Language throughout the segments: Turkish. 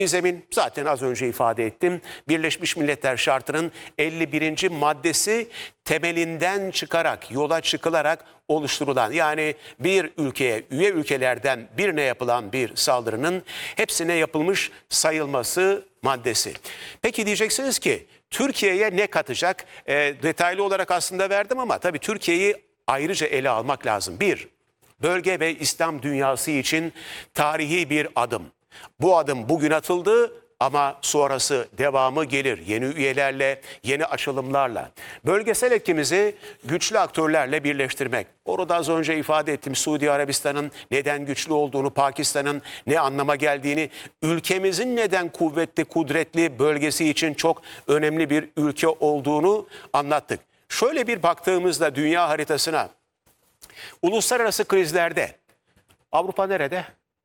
Zemin zaten az önce ifade ettim. Birleşmiş Milletler Şartı'nın 51. maddesi temelinden çıkarak, yola çıkılarak oluşturulan, yani bir ülkeye, üye ülkelerden birine yapılan bir saldırının hepsine yapılmış sayılması maddesi. Peki diyeceksiniz ki Türkiye'ye ne katacak? Detaylı olarak aslında verdim ama tabii Türkiye'yi ayrıca ele almak lazım. Bir, bölge ve İslam dünyası için tarihi bir adım. Bu adım bugün atıldı ama sonrası devamı gelir. Yeni üyelerle, yeni açılımlarla. Bölgesel etkimizi güçlü aktörlerle birleştirmek. Orada az önce ifade ettim, Suudi Arabistan'ın neden güçlü olduğunu, Pakistan'ın ne anlama geldiğini, ülkemizin neden kuvvetli, kudretli, bölgesi için çok önemli bir ülke olduğunu anlattık. Şöyle bir baktığımızda dünya haritasına, uluslararası krizlerde Avrupa nerede?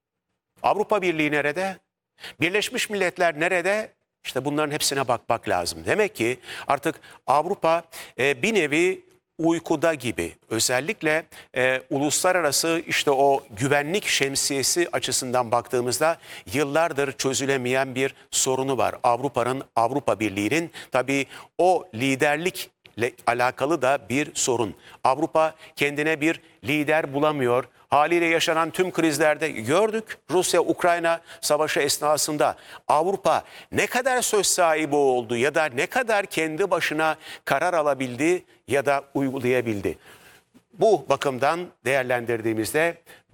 Avrupa Birliği nerede? Birleşmiş Milletler nerede? İşte bunların hepsine bakmak lazım. Demek ki artık Avrupa bir nevi uykuda gibi. Özellikle uluslararası işte o güvenlik şemsiyesi açısından baktığımızda yıllardır çözülemeyen bir sorunu var. Avrupa'nın, Avrupa Birliği'nin tabii o liderlikle alakalı da bir sorun. Avrupa kendine bir lider bulamıyor. Haliyle yaşanan tüm krizlerde gördük. Rusya-Ukrayna savaşı esnasında Avrupa ne kadar söz sahibi oldu ya da ne kadar kendi başına karar alabildi ya da uygulayabildi. Bu bakımdan değerlendirdiğimizde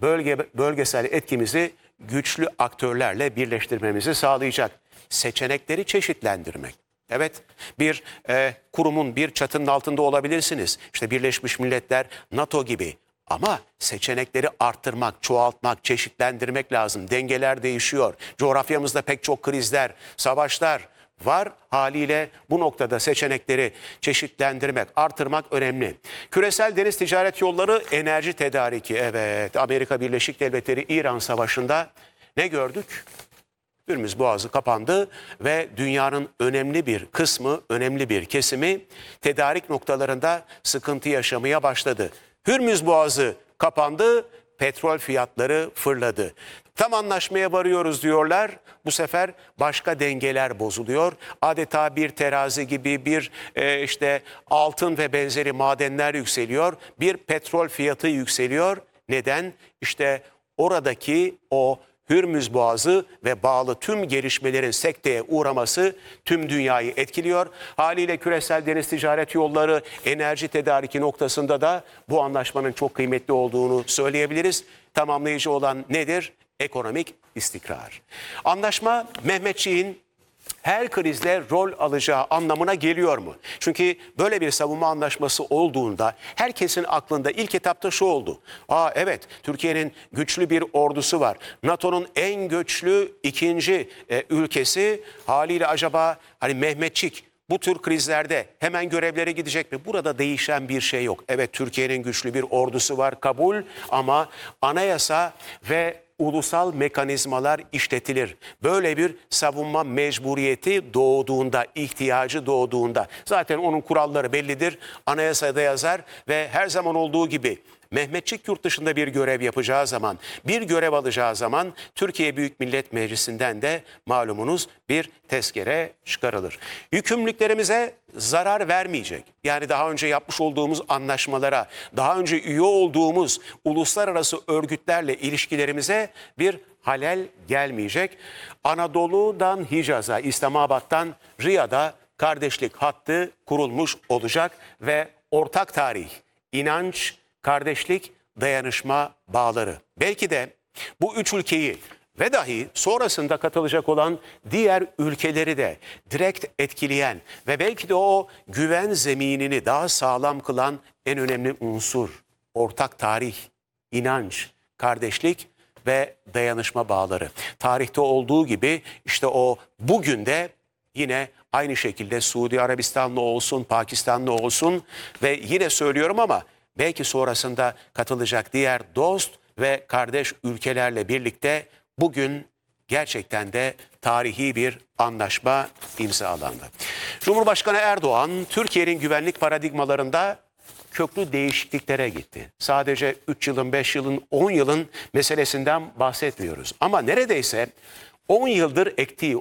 bölgesel etkimizi güçlü aktörlerle birleştirmemizi sağlayacak. Seçenekleri çeşitlendirmek. Evet, bir kurumun, bir çatının altında olabilirsiniz. İşte Birleşmiş Milletler, NATO gibi. Ama seçenekleri arttırmak, çoğaltmak, çeşitlendirmek lazım. Dengeler değişiyor. Coğrafyamızda pek çok krizler, savaşlar var. Haliyle bu noktada seçenekleri çeşitlendirmek, artırmak önemli. Küresel deniz ticaret yolları, enerji tedariki. Evet, Amerika Birleşik Devletleri İran Savaşı'nda ne gördük? Hürmüz Boğazı kapandı ve dünyanın önemli bir kısmı, önemli bir kesimi tedarik noktalarında sıkıntı yaşamaya başladı. Hürmüz Boğazı kapandı, petrol fiyatları fırladı. Tam anlaşmaya varıyoruz diyorlar. Bu sefer başka dengeler bozuluyor. Adeta bir terazi gibi bir işte altın ve benzeri madenler yükseliyor. Bir petrol fiyatı yükseliyor. Neden? İşte oradaki o Hürmüz Boğazı ve bağlı tüm gelişmelerin sekteye uğraması tüm dünyayı etkiliyor. Haliyle küresel deniz ticaret yolları, enerji tedariki noktasında da bu anlaşmanın çok kıymetli olduğunu söyleyebiliriz. Tamamlayıcı olan nedir? Ekonomik istikrar. Anlaşma Mehmetçiğin her krizle rol alacağı anlamına geliyor mu? Çünkü böyle bir savunma anlaşması olduğunda herkesin aklında ilk etapta şu oldu. Evet, Türkiye'nin güçlü bir ordusu var. NATO'nun en güçlü ikinci ülkesi, haliyle acaba hani Mehmetçik bu tür krizlerde hemen görevlere gidecek mi? Burada değişen bir şey yok. Evet, Türkiye'nin güçlü bir ordusu var, kabul, ama anayasa ve ulusal mekanizmalar işletilir. Böyle bir savunma mecburiyeti doğduğunda, ihtiyacı doğduğunda, zaten onun kuralları bellidir. Anayasada yazar ve her zaman olduğu gibi Mehmetçik yurt dışında bir görev yapacağı zaman, bir görev alacağı zaman Türkiye Büyük Millet Meclisi'nden de malumunuz bir tezkere çıkarılır. Yükümlülüklerimize zarar vermeyecek. Yani daha önce yapmış olduğumuz anlaşmalara, daha önce üye olduğumuz uluslararası örgütlerle ilişkilerimize bir halel gelmeyecek. Anadolu'dan Hicaz'a, İslamabad'dan Riyad'a kardeşlik hattı kurulmuş olacak ve ortak tarih, inanç, kardeşlik, dayanışma bağları. Belki de bu üç ülkeyi ve dahi sonrasında katılacak olan diğer ülkeleri de direkt etkileyen ve belki de o güven zeminini daha sağlam kılan en önemli unsur ortak tarih, inanç, kardeşlik ve dayanışma bağları. Tarihte olduğu gibi işte o bugün de yine aynı şekilde Suudi Arabistan'la olsun, Pakistan'la olsun ve yine söylüyorum ama belki sonrasında katılacak diğer dost ve kardeş ülkelerle birlikte bugün gerçekten de tarihi bir anlaşma imzalandı. Cumhurbaşkanı Erdoğan, Türkiye'nin güvenlik paradigmalarında köklü değişikliklere gitti. Sadece 3 yılın, 5 yılın, 10 yılın meselesinden bahsetmiyoruz. Ama neredeyse 10 yıldır ektiği